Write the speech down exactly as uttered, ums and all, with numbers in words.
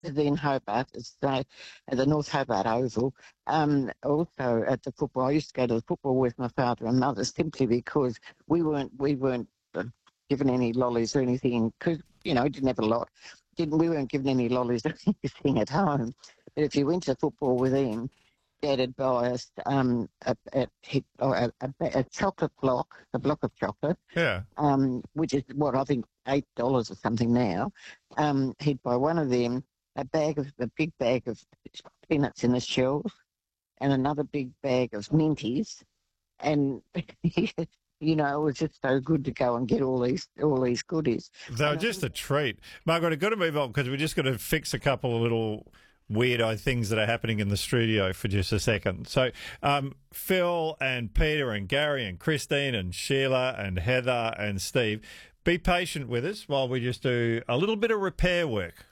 then Hobart, it's the, at the North Hobart Oval. Um, also at the football, I used to go to the football with my father and mother simply because we weren't we weren't uh, given any lollies or anything because you know we didn't have a lot. Didn't we weren't given any lollies or anything at home. But if you went to football with them, Dad had buy us um, a, a, a, a, a chocolate block, a block of chocolate, Yeah. um, which is what I think eight dollars or something now. Um, he'd buy one of them, a bag of a big bag of peanuts in the shells, and another big bag of minties, and you know it was just so good to go and get all these all these goodies. They were And I just think a treat. Margaret, I've got to move on because we're just going to fix a couple of little weirdo things that are happening in the studio for just a second. So um, Phil and Peter and Gary and Christine and Sheila and Heather and Steve, be patient with us while we just do a little bit of repair work.